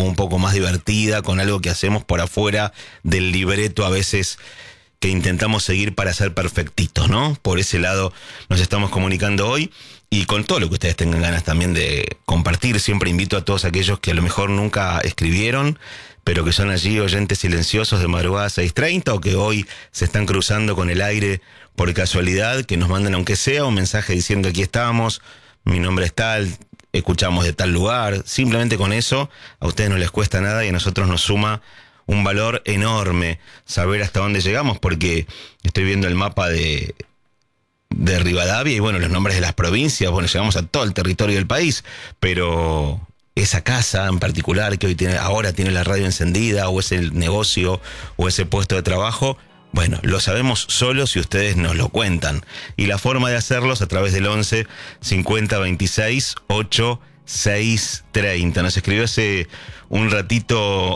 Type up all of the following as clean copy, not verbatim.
como un poco más divertida, con algo que hacemos por afuera del libreto a veces que intentamos seguir para ser perfectitos, ¿no? Por ese lado nos estamos comunicando hoy y con todo lo que ustedes tengan ganas también de compartir. Siempre invito a todos aquellos que a lo mejor nunca escribieron, pero que son allí oyentes silenciosos de madrugada 6:30 o que hoy se están cruzando con el aire por casualidad, que nos manden aunque sea un mensaje diciendo aquí estamos, mi nombre es tal, escuchamos de tal lugar. Simplemente con eso a ustedes no les cuesta nada y a nosotros nos suma un valor enorme saber hasta dónde llegamos, porque estoy viendo el mapa de Rivadavia y bueno, los nombres de las provincias, bueno, llegamos a todo el territorio del país, pero esa casa en particular que ahora tiene la radio encendida, o ese negocio, o ese puesto de trabajo, bueno, lo sabemos solo si ustedes nos lo cuentan. Y la forma de hacerlos a través del 11 50 26 8 6:30. Nos escribió hace un ratito,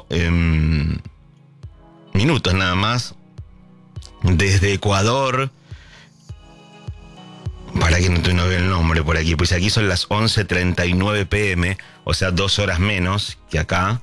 minutos nada más, desde Ecuador. Para que no veo el nombre por aquí, pues aquí son las 11:39 p.m, o sea, 2 horas menos que acá.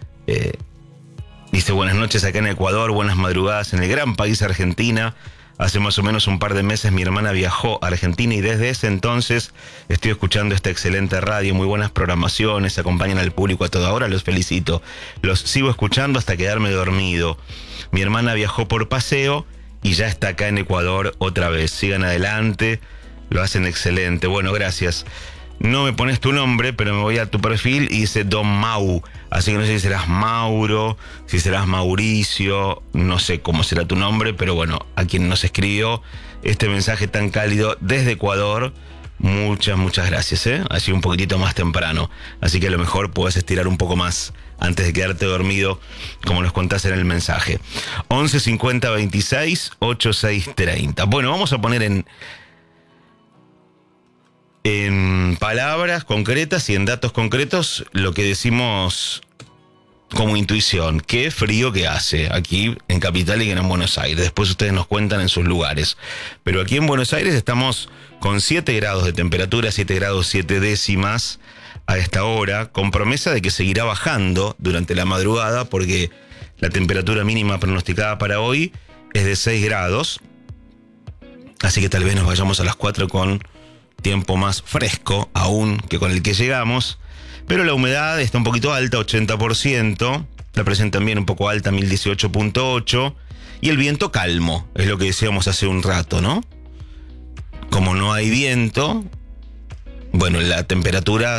Dice, buenas noches acá en Ecuador, buenas madrugadas en el gran país Argentina. Hace más o menos un par de meses mi hermana viajó a Argentina y desde ese entonces estoy escuchando esta excelente radio, muy buenas programaciones, acompañan al público a toda hora, los felicito. Los sigo escuchando hasta quedarme dormido. Mi hermana viajó por paseo y ya está acá en Ecuador otra vez. Sigan adelante, lo hacen excelente. Bueno, gracias. No me pones tu nombre, pero me voy a tu perfil y dice Don Mau. Así que no sé si serás Mauro, si serás Mauricio, no sé cómo será tu nombre, pero bueno, a quien nos escribió este mensaje tan cálido desde Ecuador, muchas gracias, ¿eh? Así un poquitito más temprano. Así que a lo mejor puedes estirar un poco más antes de quedarte dormido, como nos contás en el mensaje. 11 50 26 8 6 30. Bueno, vamos a poner en palabras concretas y en datos concretos lo que decimos como intuición. Qué frío que hace aquí en Capital y en Buenos Aires. Después ustedes nos cuentan en sus lugares. Pero aquí en Buenos Aires estamos con 7 grados de temperatura, 7 grados 7 décimas a esta hora, con promesa de que seguirá bajando durante la madrugada porque la temperatura mínima pronosticada para hoy es de 6 grados. Así que tal vez nos vayamos a las 4 con tiempo más fresco aún que con el que llegamos, pero la humedad está un poquito alta, 80%, la presión también un poco alta, 1018.8, y el viento calmo, es lo que decíamos hace un rato, ¿no? Como no hay viento, bueno, la temperatura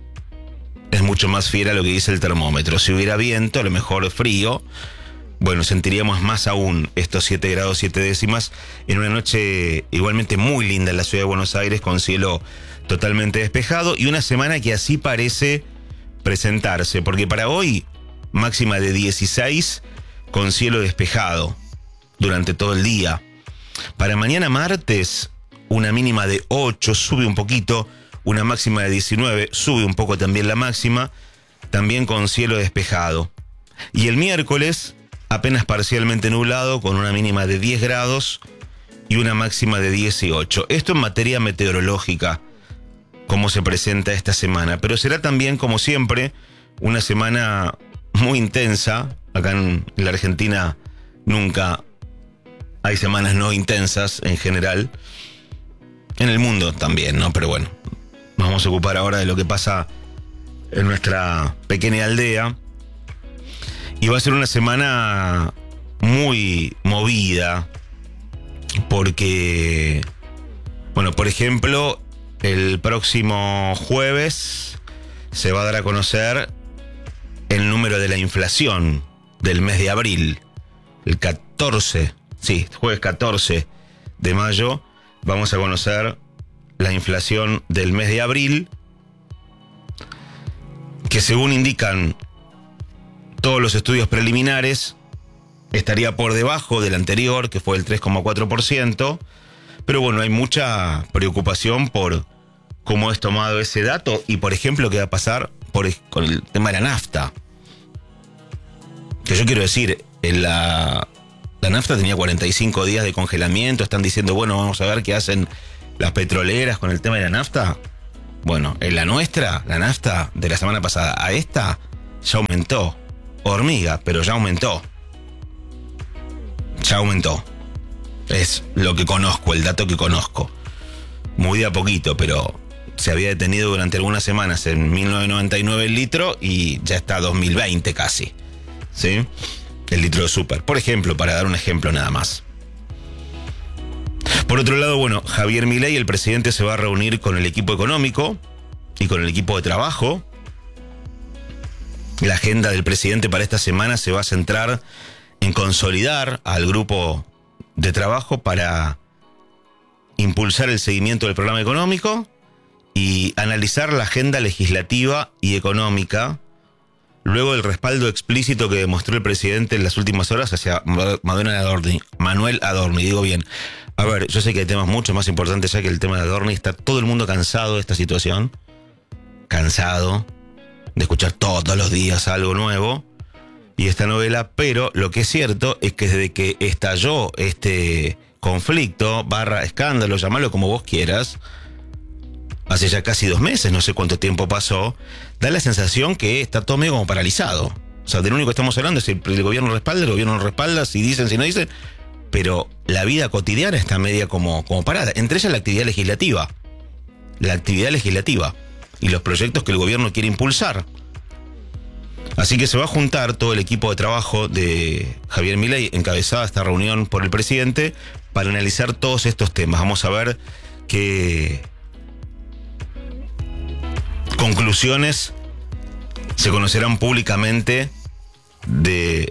es mucho más fiel a lo que dice el termómetro. Si hubiera viento, a lo mejor frío, bueno, sentiríamos más aún estos 7 grados 7 décimas en una noche igualmente muy linda en la ciudad de Buenos Aires, con cielo totalmente despejado y una semana que así parece presentarse, porque para hoy máxima de 16 con cielo despejado durante todo el día. Para mañana martes una mínima de 8, sube un poquito, una máxima de 19, sube un poco también la máxima, también con cielo despejado. Y el miércoles apenas parcialmente nublado, con una mínima de 10 grados y una máxima de 18. Esto en materia meteorológica, cómo se presenta esta semana. Pero será también, como siempre, una semana muy intensa. Acá en la Argentina nunca hay semanas no intensas en general. En el mundo también, ¿no? Pero bueno, nos vamos a ocupar ahora de lo que pasa en nuestra pequeña aldea. Y va a ser una semana muy movida porque, bueno, por ejemplo, el próximo jueves se va a dar a conocer el número de la inflación del mes de abril. El 14, sí, jueves 14 de mayo, vamos a conocer la inflación del mes de abril, que según indican todos los estudios preliminares, estaría por debajo del anterior, que fue el 3,4%, pero bueno, hay mucha preocupación por cómo es tomado ese dato y, por ejemplo, qué va a pasar con el tema de la nafta. Que yo quiero decir, la nafta tenía 45 días de congelamiento, están diciendo, bueno, vamos a ver qué hacen las petroleras con el tema de la nafta. Bueno, en la nuestra, la nafta de la semana pasada a esta, ya aumentó. Hormiga, pero ya aumentó. Ya aumentó. Es lo que conozco, el dato que conozco. Muy de a poquito, pero se había detenido durante algunas semanas en 1999 el litro y ya está a 2020 casi. ¿Sí? El litro de súper. Por ejemplo, para dar un ejemplo nada más. Por otro lado, bueno, Javier Milei, el presidente, se va a reunir con el equipo económico y con el equipo de trabajo. La agenda del presidente para esta semana se va a centrar en consolidar al grupo de trabajo para impulsar el seguimiento del programa económico y analizar la agenda legislativa y económica luego del respaldo explícito que demostró el presidente en las últimas horas hacia Manuel Adorni, digo bien. A ver, yo sé que hay temas mucho más importantes ya que el tema de Adorni. Está todo el mundo cansado de esta situación, cansado de escuchar todos los días algo nuevo y esta novela, pero lo que es cierto es que desde que estalló este conflicto, escándalo, llamalo como vos quieras, hace ya casi 2 meses, no sé cuánto tiempo pasó, da la sensación que está todo medio como paralizado. O sea, de lo único que estamos hablando es si el gobierno respalda, el gobierno no respalda, si dicen, si no dicen, pero la vida cotidiana está media como parada. Entre ellas la actividad legislativa. La actividad legislativa y los proyectos que el gobierno quiere impulsar. Así que se va a juntar todo el equipo de trabajo de Javier Milei, encabezada esta reunión por el presidente, para analizar todos estos temas. Vamos a ver qué conclusiones se conocerán públicamente de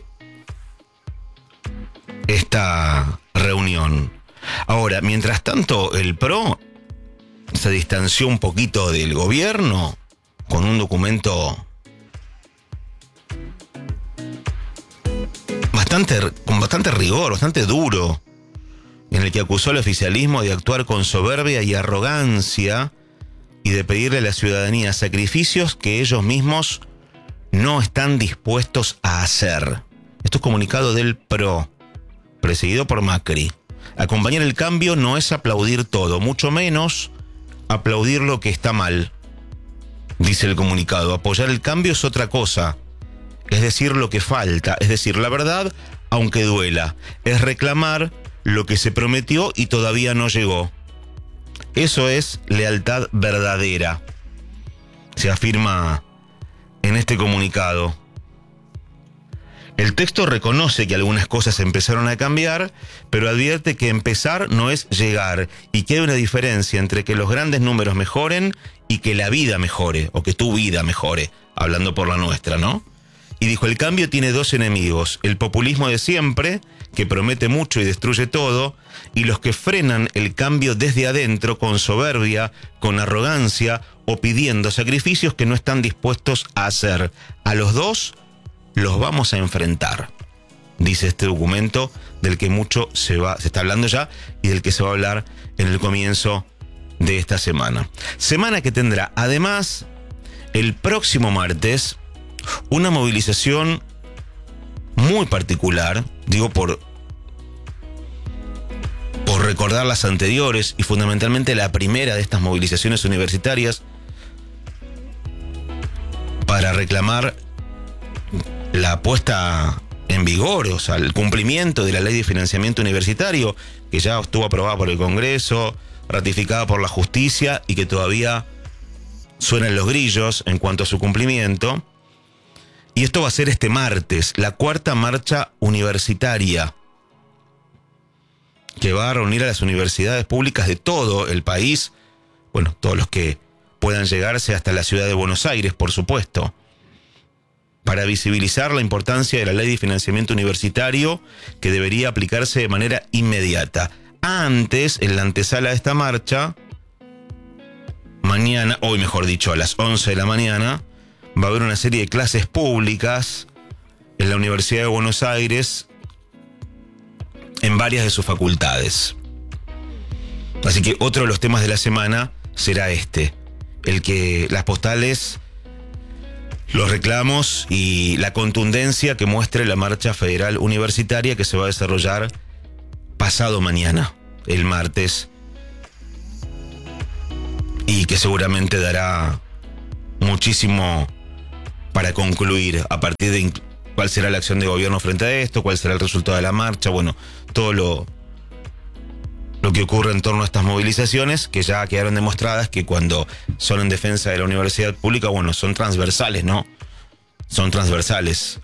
esta reunión. Ahora, mientras tanto, el PRO se distanció un poquito del gobierno con un documento con bastante rigor, bastante duro, en el que acusó al oficialismo de actuar con soberbia y arrogancia y de pedirle a la ciudadanía sacrificios que ellos mismos no están dispuestos a hacer. Esto es comunicado del PRO, presidido por Macri. Acompañar el cambio no es aplaudir todo, mucho menos aplaudir lo que está mal, dice el comunicado. Apoyar el cambio es otra cosa. Es decir lo que falta, es decir la verdad, aunque duela. Es reclamar lo que se prometió y todavía no llegó. Eso es lealtad verdadera, se afirma en este comunicado. El texto reconoce que algunas cosas empezaron a cambiar, pero advierte que empezar no es llegar y que hay una diferencia entre que los grandes números mejoren y que la vida mejore, o que tu vida mejore, hablando por la nuestra, ¿no? Y dijo, el cambio tiene 2 enemigos, el populismo de siempre, que promete mucho y destruye todo, y los que frenan el cambio desde adentro con soberbia, con arrogancia o pidiendo sacrificios que no están dispuestos a hacer. A los 2 los vamos a enfrentar, dice este documento del que mucho se está hablando ya y del que se va a hablar en el comienzo de esta semana. Semana que tendrá además el próximo martes una movilización muy particular, digo por recordar las anteriores y fundamentalmente la primera de estas movilizaciones universitarias para reclamar la puesta en vigor, o sea, el cumplimiento de la ley de financiamiento universitario que ya estuvo aprobada por el Congreso, ratificada por la justicia y que todavía suenan los grillos en cuanto a su cumplimiento. Y esto va a ser este martes, la 4ª marcha universitaria, que va a reunir a las universidades públicas de todo el país, bueno, todos los que puedan llegarse hasta la ciudad de Buenos Aires, por supuesto, para visibilizar la importancia de la ley de financiamiento universitario que debería aplicarse de manera inmediata. Antes, en la antesala de esta marcha, mañana, hoy mejor dicho, a las 11 de la mañana, va a haber una serie de clases públicas en la Universidad de Buenos Aires en varias de sus facultades. Así que otro de los temas de la semana será el que las postales, los reclamos y la contundencia que muestre la marcha federal universitaria que se va a desarrollar pasado mañana, el martes, y que seguramente dará muchísimo para concluir a partir de cuál será la acción de gobierno frente a esto, cuál será el resultado de la marcha, bueno, todo lo que ocurre en torno a estas movilizaciones, que ya quedaron demostradas que cuando son en defensa de la universidad pública, bueno, son transversales, ¿no? Son transversales.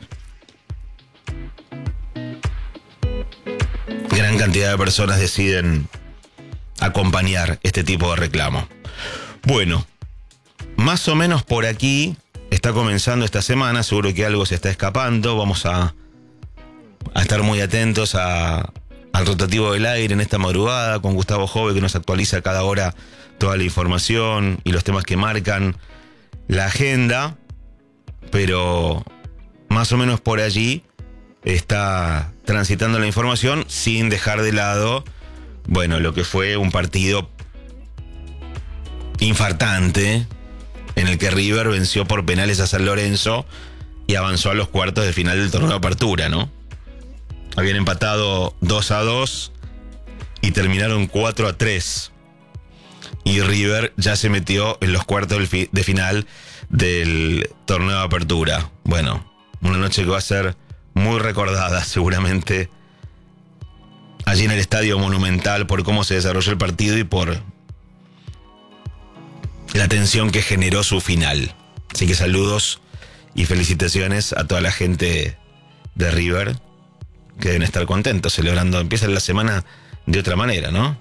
Gran cantidad de personas deciden acompañar este tipo de reclamo. Bueno, más o menos por aquí está comenzando esta semana, seguro que algo se está escapando, vamos a estar muy atentos al rotativo del aire en esta madrugada con Gustavo Jove, que nos actualiza cada hora toda la información y los temas que marcan la agenda, pero más o menos por allí está transitando la información sin dejar de lado, bueno, lo que fue un partido infartante en el que River venció por penales a San Lorenzo y avanzó a los cuartos de final del torneo de apertura, ¿no? Habían empatado 2-2 y terminaron 4-3. Y River ya se metió en los cuartos de final del torneo de apertura. Bueno, una noche que va a ser muy recordada seguramente allí en el Estadio Monumental por cómo se desarrolló el partido y por la tensión que generó su final. Así que saludos y felicitaciones a toda la gente de River, que deben estar contentos celebrando. Empiezan la semana de otra manera, ¿no?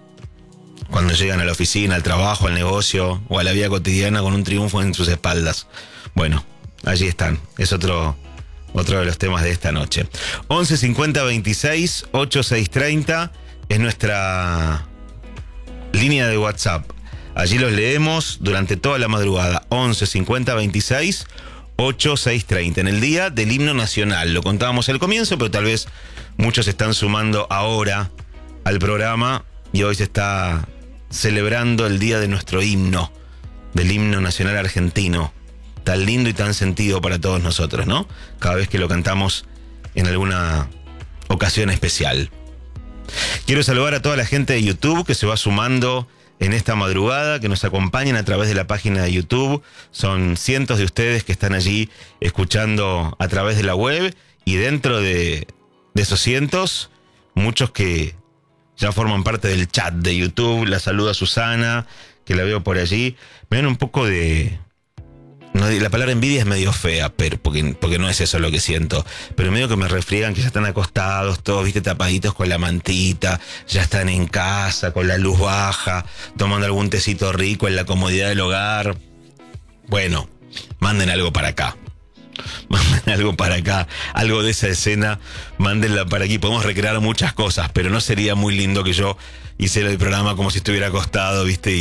Cuando llegan a la oficina, al trabajo, al negocio o a la vida cotidiana con un triunfo en sus espaldas. Bueno, allí están. Es otro de los temas de esta noche. 11 50 26 8630 es nuestra línea de WhatsApp. Allí los leemos durante toda la madrugada. 11 50 26 8630. En el día del himno nacional. Lo contábamos al comienzo, pero tal vez muchos se están sumando ahora al programa y hoy se está celebrando el día de nuestro himno, del himno nacional argentino. Tan lindo y tan sentido para todos nosotros, ¿no? Cada vez que lo cantamos en alguna ocasión especial. Quiero saludar a toda la gente de YouTube que se va sumando en esta madrugada, que nos acompañan a través de la página de YouTube. Son cientos de ustedes que están allí escuchando a través de la web y dentro de esos cientos, muchos que ya forman parte del chat de YouTube. La saluda Susana, que la veo por allí. Me dan un poco de... No, la palabra envidia es medio fea, pero porque no es eso lo que siento. Pero medio que me refriegan que ya están acostados, todos, viste, tapaditos con la mantita, ya están en casa, con la luz baja, tomando algún tecito rico en la comodidad del hogar. Bueno, manden algo para acá. Manden algo para acá, algo de esa escena, mándenla para aquí. Podemos recrear muchas cosas, pero no sería muy lindo que yo hiciera el programa como si estuviera acostado, viste,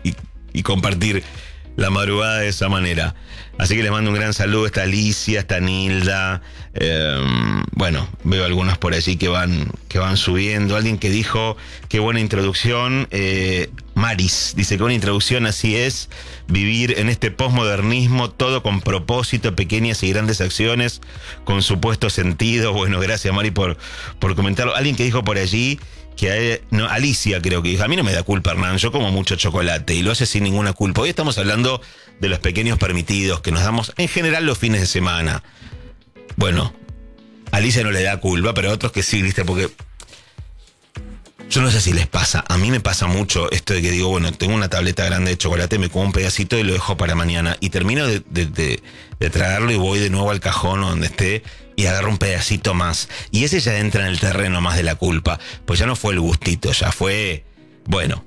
y compartir la madrugada de esa manera. Así que les mando un gran saludo. Está Alicia, está Nilda, bueno, veo algunos por allí que van subiendo. Alguien que dijo, qué buena introducción, Maris, dice, qué buena introducción, así es, vivir en este posmodernismo, todo con propósito, pequeñas y grandes acciones, con supuesto sentido. Bueno, gracias Mari por comentarlo. Alguien que dijo por allí, Alicia creo que dijo, a mí no me da culpa Hernán, yo como mucho chocolate y lo hace sin ninguna culpa. Hoy estamos hablando de los pequeños permitidos que nos damos en general los fines de semana. Bueno, a Alicia no le da culpa, pero a otros que sí, viste, porque yo no sé si les pasa, a mí me pasa mucho esto de que digo, bueno, tengo una tableta grande de chocolate, me como un pedacito y lo dejo para mañana y termino de tragarlo y voy de nuevo al cajón o donde esté y agarro un pedacito más. Y ese ya entra en el terreno más de la culpa. Pues ya no fue el gustito, ya fue, bueno,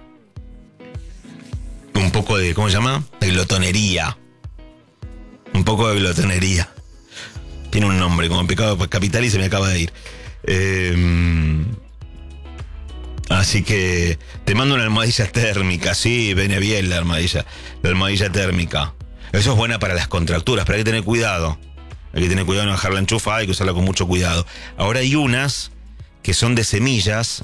un poco de, ¿cómo se llama? De glotonería. Un poco de glotonería. Tiene un nombre, como pecado capital y se me acaba de ir. Así que te mando una almohadilla térmica. Sí, viene bien la almohadilla térmica. Eso es buena para las contracturas, pero hay que tener cuidado. Hay que tener cuidado de no dejarla enchufada, hay que usarla con mucho cuidado. Ahora hay unas que son de semillas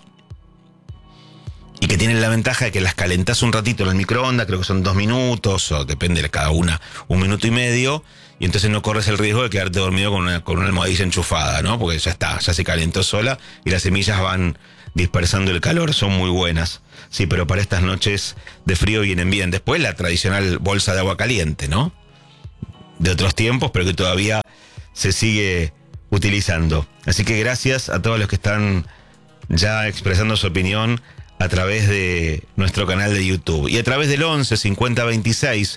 y que tienen la ventaja de que las calentás un ratito en el microondas, creo que son 2 minutos, o depende de cada una, 1 minuto y medio, y entonces no corres el riesgo de quedarte dormido con una almohadilla enchufada, ¿no? Porque ya está, ya se calentó sola y las semillas van dispersando el calor, son muy buenas. Sí, pero para estas noches de frío vienen bien. Después la tradicional bolsa de agua caliente, ¿no? de otros tiempos, pero que todavía se sigue utilizando. Así que gracias a todos los que están ya expresando su opinión a través de nuestro canal de YouTube. Y a través del 11 50 26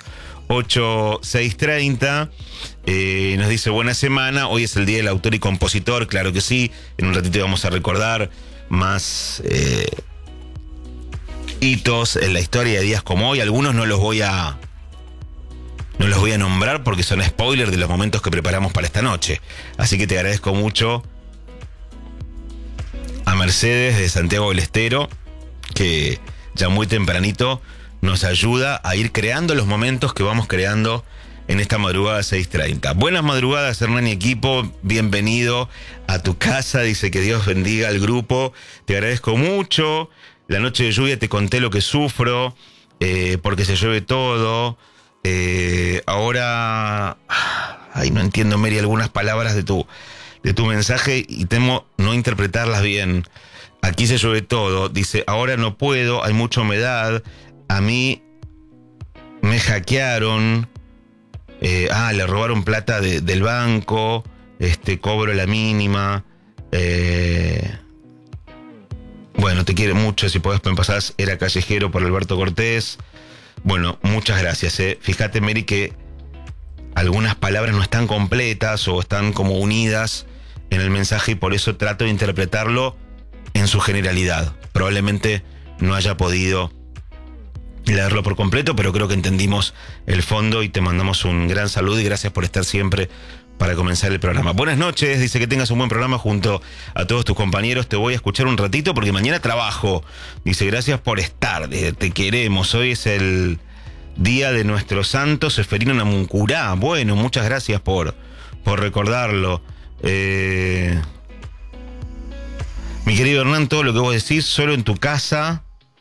8630 nos dice buena semana, hoy es el día del autor y compositor, claro que sí, en un ratito vamos a recordar más hitos en la historia de días como hoy. Algunos no los voy a nombrar porque son spoilers de los momentos que preparamos para esta noche. Así que te agradezco mucho a Mercedes de Santiago del Estero, que ya muy tempranito nos ayuda a ir creando los momentos que vamos creando en esta madrugada 6:30. Buenas madrugadas, Hernán y equipo, bienvenido a tu casa, dice que Dios bendiga al grupo, te agradezco mucho. La noche de lluvia te conté lo que sufro, porque se llueve todo. Ahora, no entiendo, Mary, algunas palabras de tu mensaje y temo no interpretarlas bien. Aquí se llueve todo, dice, ahora no puedo, hay mucha humedad, a mí me hackearon, le robaron plata del banco, cobro la mínima, bueno, te quiere mucho, si podés pasar, era callejero por Alberto Cortés. Bueno, muchas gracias. Fíjate, Mary, que algunas palabras no están completas o están como unidas en el mensaje y por eso trato de interpretarlo en su generalidad. Probablemente no haya podido leerlo por completo, pero creo que entendimos el fondo y te mandamos un gran saludo y gracias por estar siempre para comenzar el programa. Buenas noches, dice que tengas un buen programa junto a todos tus compañeros. Te voy a escuchar un ratito porque mañana trabajo. Dice, gracias por estar, te queremos. Hoy es el día de nuestro santo Seferino Namuncurá. Bueno, muchas gracias por recordarlo. Mi querido Hernán, todo lo que vos decís, solo en tu casa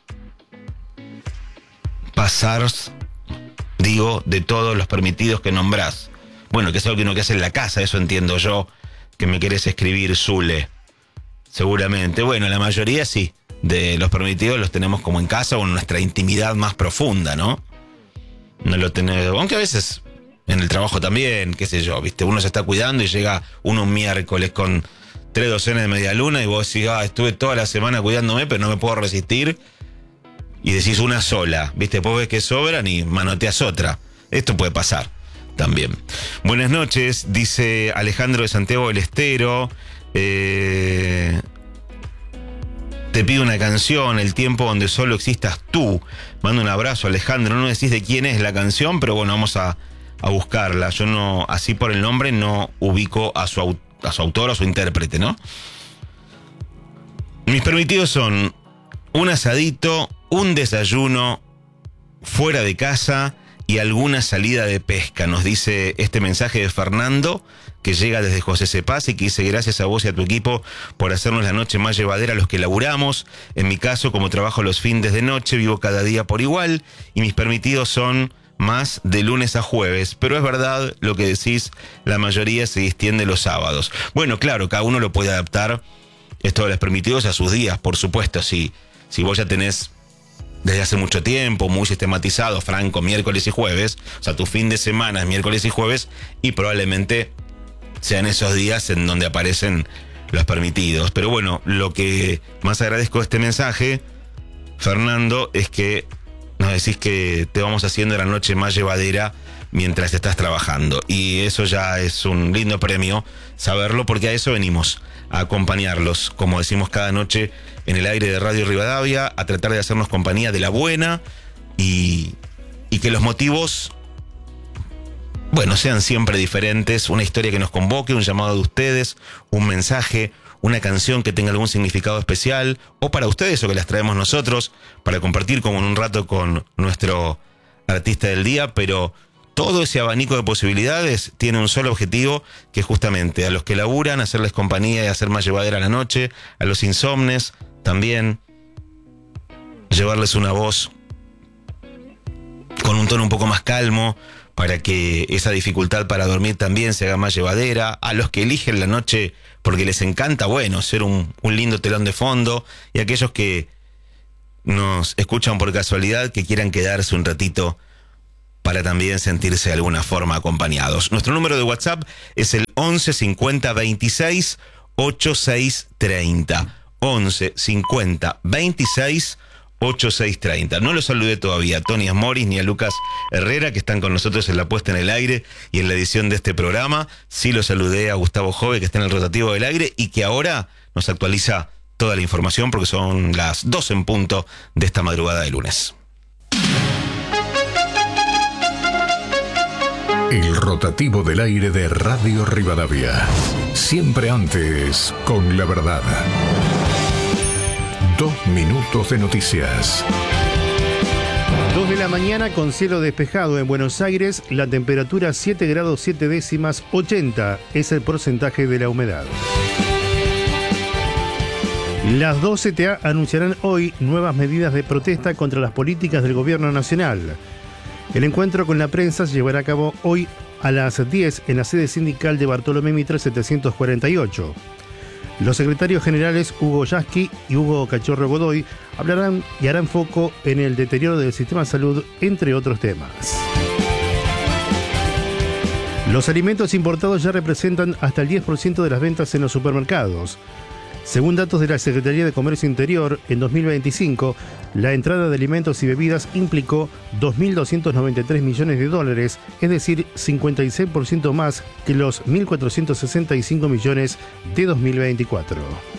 pasar, digo, de todos los permitidos que nombrás. Bueno, que es algo que uno que hace en la casa, eso entiendo yo, que me querés escribir, Zule. Seguramente. Bueno, la mayoría sí, de los permitidos los tenemos como en casa o en nuestra intimidad más profunda, ¿no? No lo tenemos, aunque a veces en el trabajo también, qué sé yo, ¿viste? Uno se está cuidando y llega uno un miércoles con 3 docenas de media luna y vos decís, estuve toda la semana cuidándome, pero no me puedo resistir. Y decís una sola, ¿viste? Después ves que sobran y manoteas otra. Esto puede pasar también. Buenas noches, dice Alejandro de Santiago del Estero. Te pido una canción, El tiempo donde solo existas tú. Mando un abrazo, Alejandro. No decís de quién es la canción, pero bueno, vamos a buscarla. Yo no, así por el nombre, no ubico a su autor o a su intérprete, ¿no? Mis permitidos son un asadito, un desayuno fuera de casa y alguna salida de pesca. Nos dice este mensaje de Fernando, que llega desde José Cepaz y que dice, gracias a vos y a tu equipo por hacernos la noche más llevadera a los que laburamos. En mi caso, como trabajo los fines de noche, vivo cada día por igual y mis permitidos son más de lunes a jueves. Pero es verdad lo que decís, la mayoría se extiende los sábados. Bueno, claro, cada uno lo puede adaptar, esto de los permitidos, a sus días, por supuesto. Si vos ya tenés desde hace mucho tiempo, muy sistematizado, franco, miércoles y jueves, o sea, tu fin de semana es miércoles y jueves, y probablemente sean esos días en donde aparecen los permitidos. Pero bueno, lo que más agradezco de este mensaje, Fernando, es que nos decís que te vamos haciendo la noche más llevadera mientras estás trabajando. Y eso ya es un lindo premio saberlo, porque a eso venimos, a acompañarlos, como decimos cada noche en el aire de Radio Rivadavia, a tratar de hacernos compañía de la buena y que los motivos, bueno, sean siempre diferentes. Una historia que nos convoque, un llamado de ustedes, un mensaje, una canción que tenga algún significado especial, o para ustedes, o que las traemos nosotros, para compartir como en un rato con nuestro artista del día. Pero todo ese abanico de posibilidades tiene un solo objetivo, que es justamente a los que laburan, hacerles compañía y hacer más llevadera la noche, a los insomnes también, llevarles una voz con un tono un poco más calmo, para que esa dificultad para dormir también se haga más llevadera. A los que eligen la noche porque les encanta, bueno, ser un lindo telón de fondo, y aquellos que nos escuchan por casualidad, que quieran quedarse un ratito para también sentirse de alguna forma acompañados. Nuestro número de WhatsApp es el 11 50 26 8630. 11 50 26 8630. No los saludé todavía a Tony Asmoris ni a Lucas Herrera, que están con nosotros en la puesta en el aire y en la edición de este programa. Sí los saludé a Gustavo Jove, que está en el rotativo del aire y que ahora nos actualiza toda la información porque son las 12 en punto de esta madrugada de lunes. El rotativo del aire de Radio Rivadavia. Siempre antes con la verdad. 2 minutos de noticias. 2 de la mañana con cielo despejado en Buenos Aires, la temperatura 7 grados 7 décimas, 80 es el porcentaje de la humedad. Las 2 CTA anunciarán hoy nuevas medidas de protesta contra las políticas del gobierno nacional. El encuentro con la prensa se llevará a cabo hoy a las 10 en la sede sindical de Bartolomé Mitre 748. Los secretarios generales Hugo Yasky y Hugo Cachorro Godoy hablarán y harán foco en el deterioro del sistema de salud, entre otros temas. Los alimentos importados ya representan hasta el 10% de las ventas en los supermercados. Según datos de la Secretaría de Comercio Interior, en 2025, la entrada de alimentos y bebidas implicó 2.293 millones de dólares, es decir, 56% más que los 1.465 millones de 2024.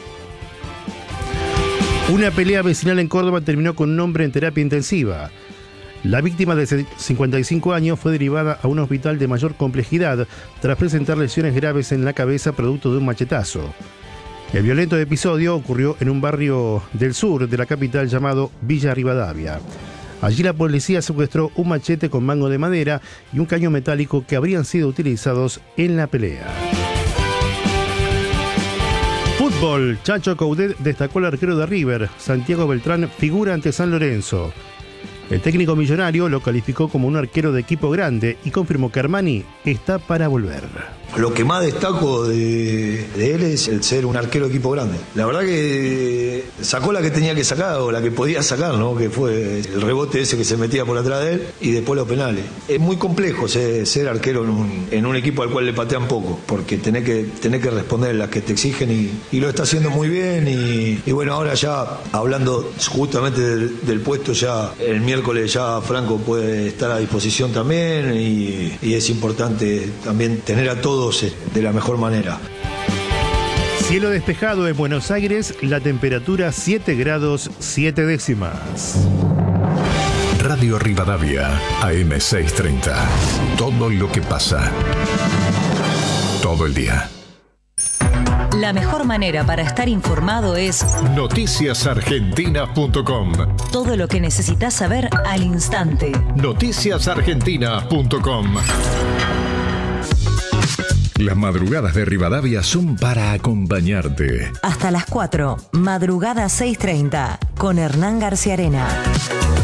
Una pelea vecinal en Córdoba terminó con un hombre en terapia intensiva. La víctima de 55 años fue derivada a un hospital de mayor complejidad tras presentar lesiones graves en la cabeza producto de un machetazo. El violento episodio ocurrió en un barrio del sur de la capital llamado Villa Rivadavia. Allí la policía secuestró un machete con mango de madera y un cañón metálico que habrían sido utilizados en la pelea. Fútbol. Chacho Coudet destacó al arquero de River. Santiago Beltrán figura ante San Lorenzo. El técnico millonario lo calificó como un arquero de equipo grande y confirmó que Armani está para volver. Lo que más destaco de él es el ser un arquero de equipo grande. La verdad que sacó la que tenía que sacar o la que podía sacar, ¿no? Que fue el rebote ese que se metía por atrás de él y después los penales. Es muy complejo ser arquero en un equipo al cual le patean poco, porque tenés que responder las que te exigen y lo está haciendo muy bien. Y bueno, ahora ya hablando justamente del puesto, ya el miércoles ya Franco puede estar a disposición también y es importante también tener a todos de la mejor manera. Cielo despejado en Buenos Aires, la temperatura 7 grados 7 décimas. Radio Rivadavia, AM 630. Todo lo que pasa. Todo el día. La mejor manera para estar informado es noticiasargentina.com. Todo lo que necesitas saber al instante. Noticiasargentina.com. Las madrugadas de Rivadavia son para acompañarte. Hasta las 4, madrugada 6:30, con Hernán García Arena.